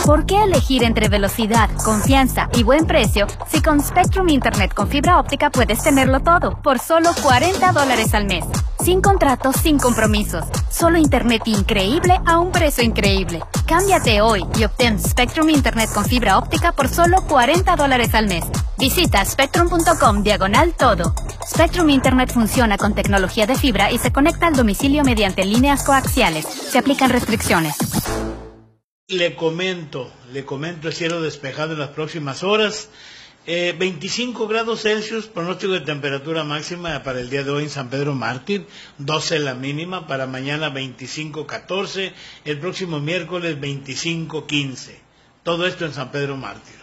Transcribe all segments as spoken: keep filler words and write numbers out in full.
¿Por qué elegir entre velocidad, confianza y buen precio si con Spectrum Internet con fibra óptica puedes tenerlo todo por solo cuarenta dólares al mes? Sin contratos, sin compromisos. Solo internet increíble a un precio increíble. Cámbiate hoy y obtén Spectrum Internet con fibra óptica por solo cuarenta dólares al mes. Visita spectrum punto com diagonal todo. Spectrum Internet funciona con tecnología de fibra y se conecta al domicilio mediante líneas coaxiales. Se aplican restricciones. Le comento, le comento el cielo despejado en las próximas horas. Eh, veinticinco grados Celsius, pronóstico de temperatura máxima para el día de hoy en San Pedro Mártir, doce la mínima, para mañana veinticinco catorce, el próximo miércoles veinticinco quince. Todo esto en San Pedro Mártir.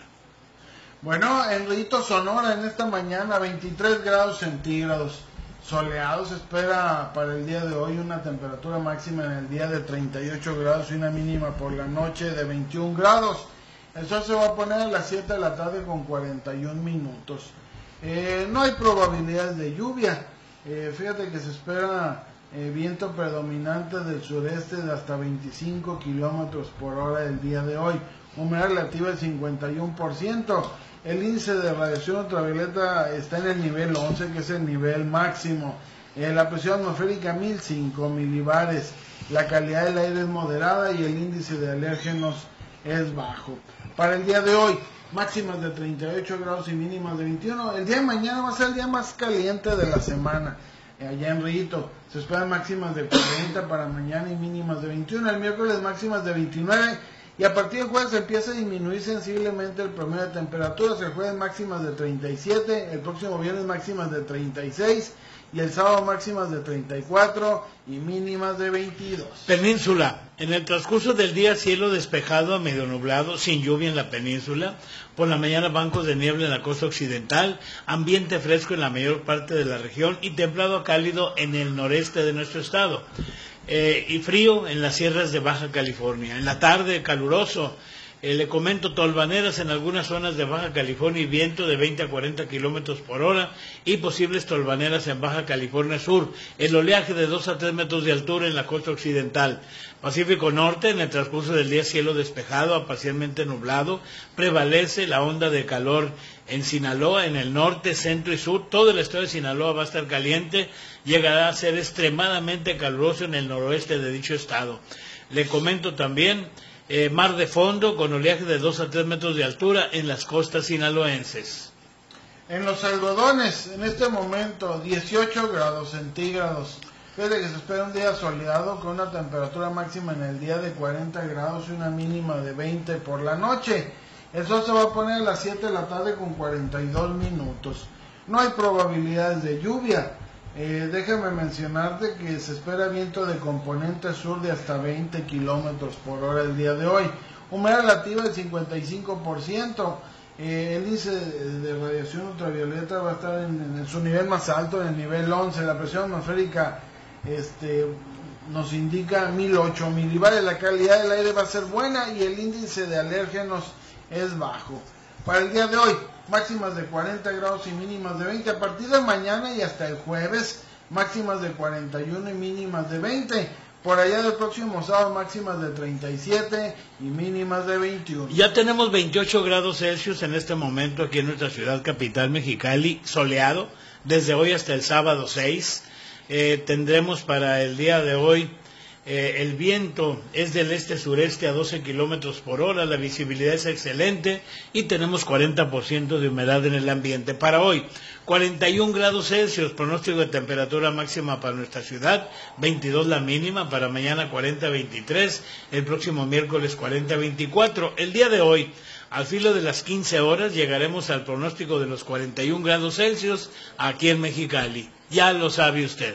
Bueno, en Rito, Sonora, en esta mañana veintitrés grados centígrados, soleado. Se espera para el día de hoy una temperatura máxima en el día de treinta y ocho grados y una mínima por la noche de veintiún grados. El sol se va a poner a las siete de la tarde con cuarenta y un minutos. Eh, no hay probabilidades de lluvia. Eh, fíjate que se espera eh, viento predominante del sureste de hasta veinticinco kilómetros por hora el día de hoy. Humedad relativa del cincuenta y uno por ciento. El índice de radiación ultravioleta está en el nivel once, que es el nivel máximo. Eh, la presión atmosférica mil cinco milibares. La calidad del aire es moderada y el índice de alérgenos es bajo. Para el día de hoy, máximas de treinta y ocho grados y mínimas de veintiuno. El día de mañana va a ser el día más caliente de la semana. Eh, allá en Rito se esperan máximas de cuarenta para mañana y mínimas de veintiuno. El miércoles máximas de veintinueve. Y a partir del jueves empieza a disminuir sensiblemente el promedio de temperaturas. El jueves máximas de treinta y siete, el próximo viernes máximas de treinta y seis y el sábado máximas de treinta y cuatro y mínimas de veintidós. Península. En el transcurso del día, cielo despejado a medio nublado, sin lluvia en la península. Por la mañana, bancos de niebla en la costa occidental, ambiente fresco en la mayor parte de la región y templado a cálido en el noreste de nuestro estado. Eh, y frío en las sierras de Baja California. En la tarde, caluroso. Eh, le comento, tolvaneras en algunas zonas de Baja California y viento de veinte a cuarenta kilómetros por hora y posibles tolvaneras en Baja California Sur. El oleaje de dos a tres metros de altura en la costa occidental. Pacífico Norte, en el transcurso del día, cielo despejado a parcialmente nublado. Prevalece la onda de calor en Sinaloa, en el norte, centro y sur. Todo el estado de Sinaloa va a estar caliente. Llegará a ser extremadamente caluroso en el noroeste de dicho estado. Le comento también, eh, mar de fondo con oleaje de dos a tres metros de altura en las costas sinaloenses. En los algodones, en este momento, dieciocho grados centígrados. Fíjate que se espera un día soleado con una temperatura máxima en el día de cuarenta grados y una mínima de veinte por la noche. El sol se va a poner a las siete de la tarde con cuarenta y dos minutos. No hay probabilidades de lluvia. Eh, déjame mencionarte que se espera viento de componente sur de hasta veinte kilómetros por hora el día de hoy. Humedad relativa del cincuenta y cinco por ciento. Eh, el índice de, de radiación ultravioleta va a estar en, en su nivel más alto, en el nivel once. La presión atmosférica este, nos indica mil ocho milibares. La calidad del aire va a ser buena y el índice de alérgenos es bajo. Para el día de hoy, máximas de cuarenta grados y mínimas de veinte. A partir de mañana y hasta el jueves, máximas de cuarenta y uno y mínimas de veinte. Por allá del próximo sábado, máximas de treinta y siete y mínimas de veintiuno. Ya tenemos veintiocho grados Celsius en este momento aquí en nuestra ciudad capital, Mexicali, soleado, desde hoy hasta el sábado seis. Eh, tendremos para el día de hoy, eh, el viento es del este-sureste a doce kilómetros por hora, la visibilidad es excelente y tenemos cuarenta por ciento de humedad en el ambiente. Para hoy, cuarenta y un grados Celsius, pronóstico de temperatura máxima para nuestra ciudad, veintidós la mínima, para mañana cuarenta a veintitrés, el próximo miércoles cuarenta a veinticuatro. El día de hoy, al filo de las quince horas, llegaremos al pronóstico de los cuarenta y un grados Celsius aquí en Mexicali. Ya lo sabe usted.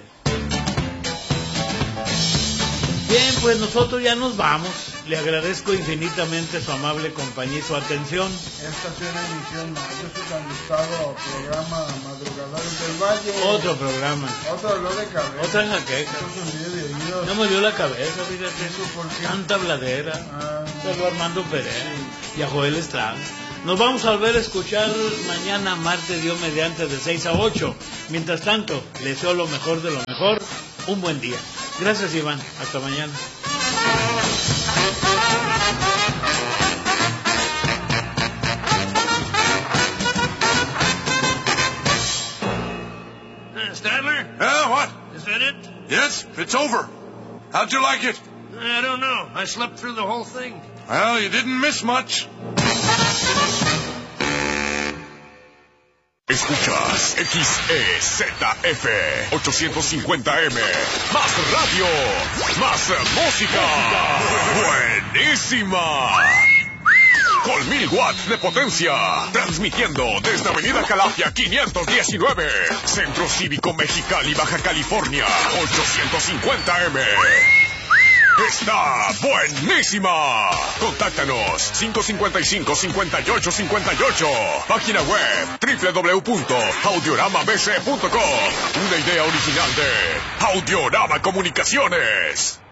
Bien, pues nosotros ya nos vamos. Le agradezco infinitamente su amable compañía y su atención. Esta es una emisión más. Yo soy tan gustado programa Madrugadores del Valle. Otro programa. Otro dolor de cabeza. Otra jaqueca. Otro sonido de oídos. No me dio la cabeza, fíjate. ¿Eso por qué? Tanta bladera. Ah, Pedro Armando Pérez y a Joel Estrada. Nos vamos a volver a escuchar mañana, martes, Dios mediante, de seis a ocho. Mientras tanto, les deseo lo mejor de lo mejor. Un buen día. Gracias, Iván. Hasta mañana. Yes, it's over. How'd you like it? I don't know. I slept through the whole thing. Well, you didn't miss much. Escuchas X E Z F ochocientos cincuenta M. Más radio, más música. Buenísima. Con mil watts de potencia. Transmitiendo desde Avenida Calafia quinientos diecinueve. Centro Cívico Mexicali, Baja California. ochocientos cincuenta M. Está buenísima. Contáctanos cinco cincuenta y cinco, cincuenta y ocho cincuenta y ocho. Página web doble u doble u doble u punto audiorama b c punto com. Una idea original de Audiorama Comunicaciones.